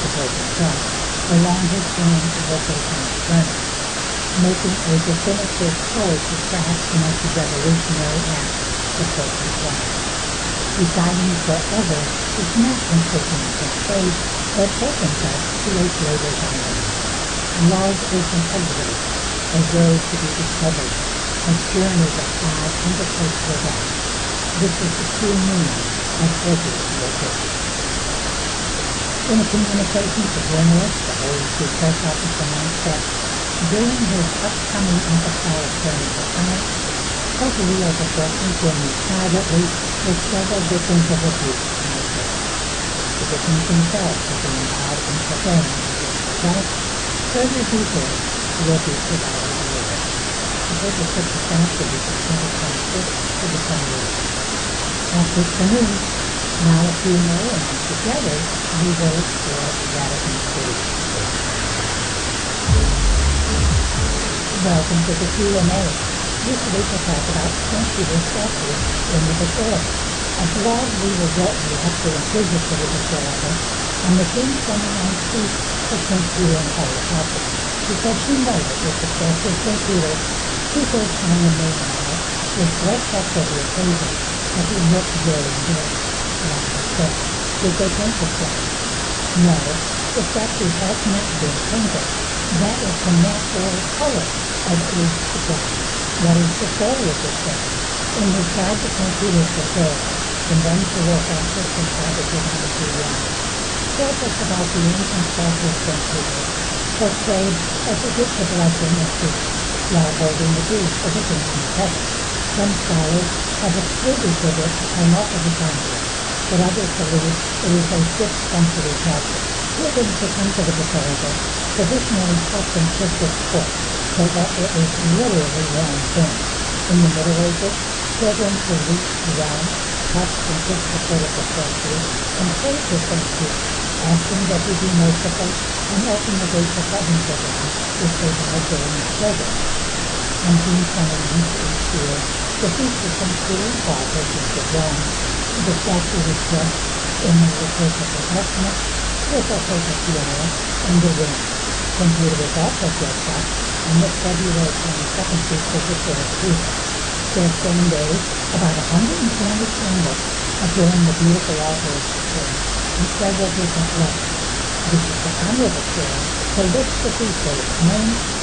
the Pope himself, along his own vocational journey, making a definitive choice as perhaps the most revolutionary act the Pope has done. Residing forever is not imprisonment of faith, but opens us to a greater dynamism. Love is an exit, a road to be discovered, a journey that God undertakes with us. This is the true meaning of every vocation. In a communication to journalists, the Holy See Press Office announced that during his upcoming apostolic journey to France, Pope Leo XIV will meet privately with several victims of abuse in the church. The victims themselves will be involved in preparing for this result. Further details will be provided later. The Pope is set to France the week of October 26th to the 28th. That's it for me. Now a few more, and together we will explore Vatican City. Welcome to the Q&A. This week we'll talk about St. Peter's statue in the Basilica. A blog we actually visit the Basilica on the June 29th feast of St. Peter and Paul Apostles, because she noted that the statue of St. Peter, 2/3 hung in main aisle, was dressed up for the occasion, but he looked very good. Like I said, did they paint the statue? No, the statue has not been painted. That is the natural color of aged glass. What is the story of this statue? In his guide to St. Peter's Basilica, the Mensual Franciscan Father Giovanni Giuliani tells us about the ancient statue of St. Peter, portrayed as he gives the blessing of peace while holding the keys for the kingdom of heaven. Some scholars have attributed it to Alcindor, but others believe it is a 6th century statue. Pilgrims who come to the Basilica traditionally tucked and kissed its foot, so that it was literally worn thin. In the Middle Ages, pilgrims would reach around, touch and kiss the foot of the statue, and pray to St. Peter, asking that he be merciful and open the gates of heaven for them if they died during the pilgrimage. On June 29th each year, the feast of St. Peter and Paul, patrons of Rome, the statue was dressed in a liturgical vestment with a papal tiara and a ring. St. Peter was also dressed up on the February 22nd feast of the Four Seasons. That same day, about 120 candles adorn the beautiful altar of the chair in several different levels. This is to honor the chair, to lift the feast day its name,